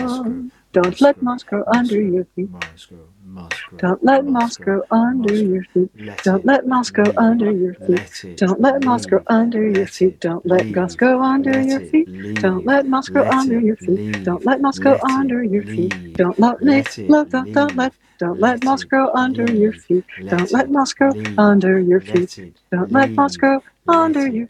Don't let moss grow under your feet. Don't let moss grow under your feet. Don't let moss grow under your feet. Don't let moss grow under your feet. Don't let moss grow under your feet. Don't let moss grow under your feet. Don't let moss grow under your feet. Don't let me look. Don't let moss grow under your feet. Don't let moss grow under your feet. Don't let moss grow under your